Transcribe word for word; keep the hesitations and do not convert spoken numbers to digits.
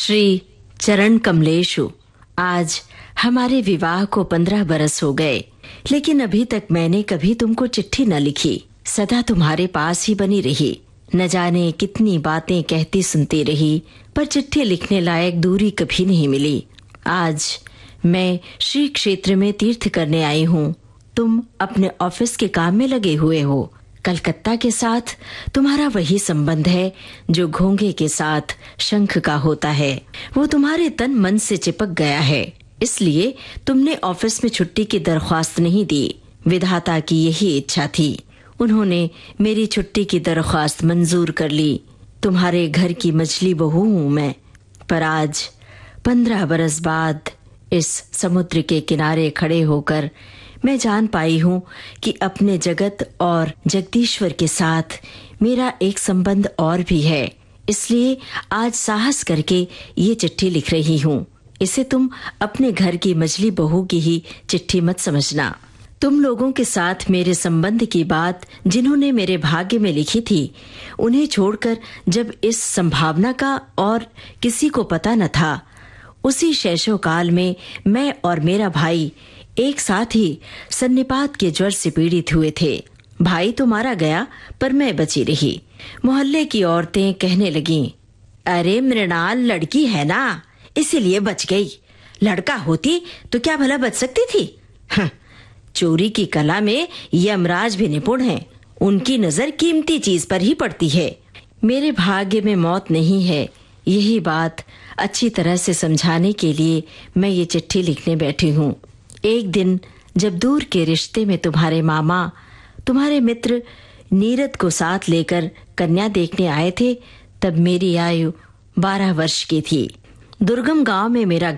श्री चरण कमलेशु, आज हमारे विवाह को पंद्रह बरस हो गए, लेकिन अभी तक मैंने कभी तुमको चिट्ठी न लिखी। सदा तुम्हारे पास ही बनी रही। न जाने कितनी बातें कहती सुनती रही, पर चिट्ठी लिखने लायक दूरी कभी नहीं मिली। आज मैं श्री क्षेत्र में तीर्थ करने आई हूँ। तुम अपने ऑफिस के काम में लगे हुए हो। कलकत्ता के साथ तुम्हारा वही संबंध है जो घोंघे के साथ शंख का होता है। वो तुम्हारे तन मन से चिपक गया है, इसलिए तुमने ऑफिस में छुट्टी की दरख्वास्त नहीं दी। विधाता की यही इच्छा थी। उन्होंने मेरी छुट्टी की दरख्वास्त मंजूर कर ली। तुम्हारे घर की मछली बहू हूँ मैं। पर आज पंद्रह बरस बाद इस समुद्र के किनारे खड़े होकर मैं जान पाई हूँ कि अपने जगत और जगदीश्वर के साथ मेरा एक संबंध और भी है। इसलिए आज साहस करके ये चिट्ठी लिख रही हूँ। इसे तुम अपने घर की मछली बहू की ही चिट्ठी मत समझना। तुम लोगों के साथ मेरे संबंध की बात जिन्होंने मेरे भाग्य में लिखी थी, उन्हें छोड़कर जब इस संभावना का और किसी को पता न था, उसी शैशव काल में मैं और मेरा भाई एक साथ ही सन्निपात के ज्वर से पीड़ित हुए थे। भाई तो मारा गया, पर मैं बची रही। मोहल्ले की औरतें कहने लगीं, अरे मृणाल लड़की है ना, इसीलिए बच गई। लड़का होती तो क्या भला बच सकती थी? हाँ, चोरी की कला में यमराज भी निपुण हैं। उनकी नजर कीमती चीज पर ही पड़ती है। मेरे भाग्य में मौत नहीं है। यही बात अच्छी तरह से समझाने के लिए मैं ये चिट्ठी लिखने बैठी हूँ। एक दिन जब दूर के रिश्ते में तुम्हारे मामा तुम्हारे मित्र नीरद को साथ लेकर कन्या देखने आए थे, तब मेरी आयु बारह वर्ष की थी। दुर्गम गांव में मेरा